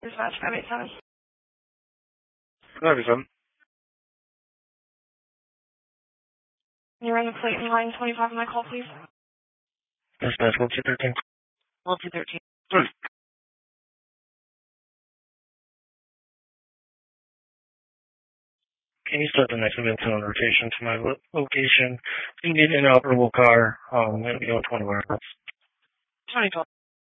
Dispatch 587. 587. Can you run the plate in line 25 on my call, please? Dispatch 1213. 1213. Can you start the next event on rotation to my location? You can get an inoperable car. It'll be on 20 hours. 2012.